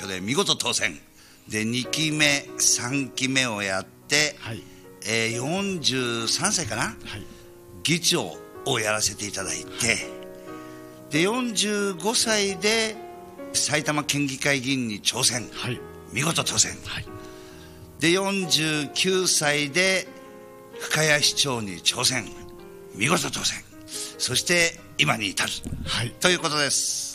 挙で見事当選で、2期目3期目をやって、はい、43歳かな、はい、議長をやらせていただいて、で45歳で埼玉県議会議員に挑戦、はい、見事当選、はい、で49歳で深谷市長に挑戦、見事当選、そして今に至る、はい、ということです。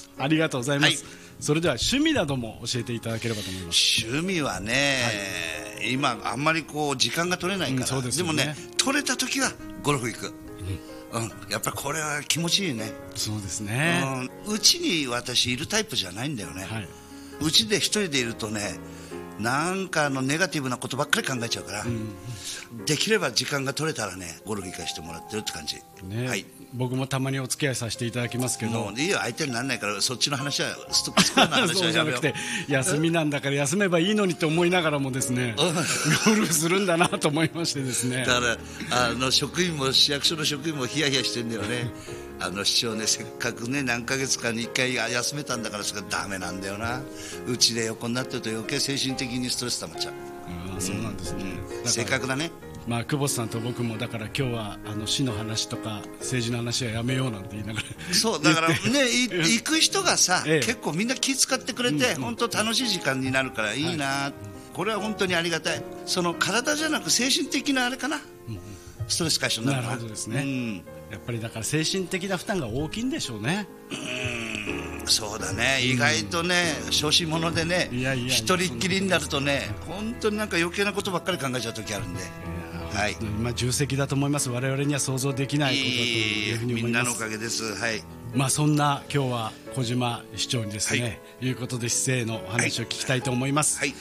ありがとうございます、はい、それでは趣味なども教えていただければと思います。 趣味はね、はい、今あんまりこう時間が取れないから、でもね、取れた時はゴルフ行く、やっぱりこれは気持ちいいね。 そうですね、 うちに私いるタイプじゃないんだよね、はい、うちで一人でいるとね、なんかネガティブなことばっかり考えちゃうから、できれば時間が取れたらね、ゴルフ行かせてもらってるって感じ、 ね、はい、僕もたまにお付き合いさせていただきますけど、 もういいよ、相手にならないからそっちの話はストップの話はやめよう。 そうじゃなくて、休みなんだから休めばいいのにと思いながらもですねゴルフするんだなと思いましてですね、 だから職員も市役所の職員もヒヤヒヤしてるんだよね市長ね、せっかくね何ヶ月かに1回休めたんだから、それがダメなんだよな。うちで横になってると余計精神的にストレス溜まっちゃう。 そうなんですね、 正確だね。 久保田さんと僕もだから今日は市の話とか政治の話はやめようなんて言いながらそうだからね行く人がさ、結構みんな気遣ってくれて、本当楽しい時間になるからいいな、はい、これは本当にありがたい。その体じゃなく精神的なあれかな、ストレス解消になるな。 なるほどですね、やっぱりだから精神的な負担が大きいんでしょうね。 そうだね、意外とね、小心者でね、一人っきりになるとね、本当になんか余計なことばっかり考えちゃう時あるんで、はい、 今重責だと思います。我々には想像できないことだというふうに思います。 みんなのおかげです、はい。 そんな今日は小島市長にですね、いうことで市政のお話を聞きたいと思います、はい。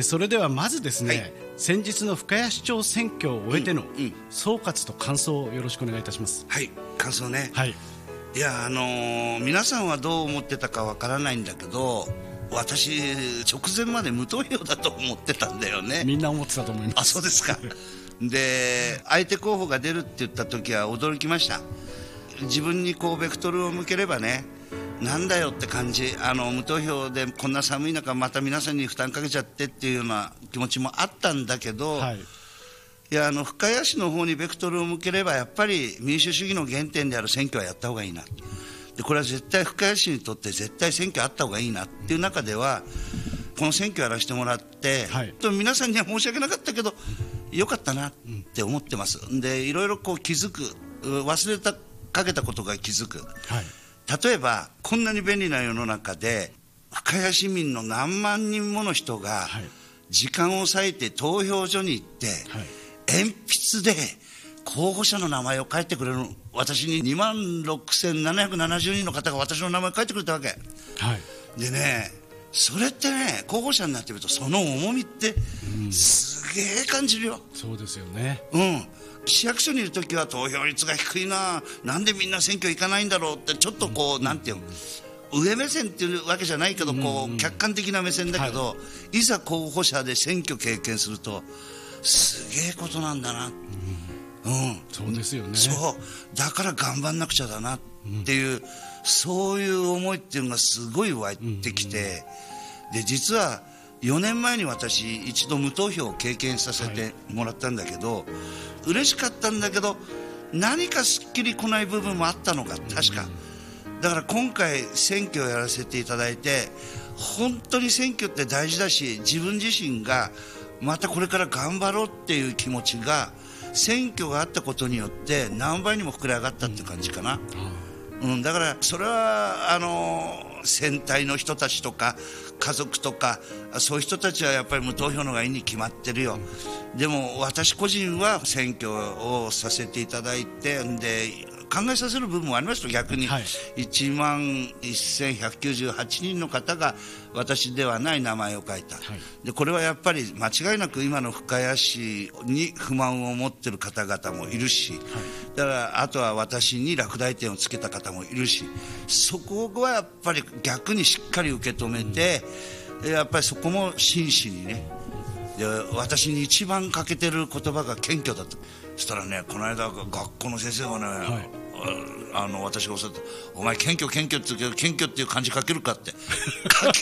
それではまずですね、先日の深谷市長選挙を終えての総括と感想をよろしくお願いいたします。 はい、感想ね、はい、いや皆さんはどう思ってたかわからないんだけど、私直前まで無投票だと思ってたんだよね。 みんな思ってたと思います。 あ、そうですかで、相手候補が出るって言った時は驚きました。自分にこうベクトルを向ければね、なんだよって感じ。無投票でこんな寒い中また皆さんに負担かけちゃってっていうような気持ちもあったんだけど、はい、いや深谷市の方にベクトルを向ければやっぱり民主主義の原点である選挙はやった方がいいな。でこれは絶対深谷市にとって絶対選挙あった方がいいなっていう中では、この選挙やらせてもらって、はい、皆さんには申し訳なかったけどよかったなって思ってます。でいろいろこう気づく、忘れかけたことが気づく、はい、例えばこんなに便利な世の中で深谷市民の何万人もの人が時間を割いて投票所に行って、はい、鉛筆で候補者の名前を書いてくれる。私に26,770人の方が私の名前を書いてくれたわけ、はい、でね、それってね、候補者になってみるとその重みってすげえ感じるよ。 そうですよね、 市役所にいるときは投票率が低いな、なんでみんな選挙行かないんだろうってちょっとこう、なんていうの、上目線っていうわけじゃないけど、こう客観的な目線だけど、はい、いざ候補者で選挙経験するとすげえことなんだな、 そうですよね。 そうだから頑張んなくちゃだなっていう、そういう思いっていうのがすごい湧いてきて、で実は4年前に私一度無投票を経験させてもらったんだけど、嬉しかったんだけど何かすっきりこない部分もあったのか、確か。だから今回選挙をやらせていただいて、本当に選挙って大事だし、自分自身がまたこれから頑張ろうっていう気持ちが選挙があったことによって何倍にも膨れ上がったっていう感じかな、だからそれは選対の人たちとか家族とかそういう人たちはやっぱり無投票のがいいに決まってるよ、でも私個人は選挙をさせていただいて、で考えさせる部分もありますと、逆に、はい、11,198人の方が私ではない名前を書いた、はい、でこれはやっぱり間違いなく今の深谷市に不満を持っている方々もいるし、はい、だからあとは私に落第点をつけた方もいるし、そこはやっぱり逆にしっかり受け止めて、やっぱりそこも真摯にね、で私に一番欠けてる言葉が謙虚だと。そしたらね、この間学校の先生がね、はい、私がおっしゃった、お前謙虚謙虚って言うけど謙虚っていう漢字書けるかって書け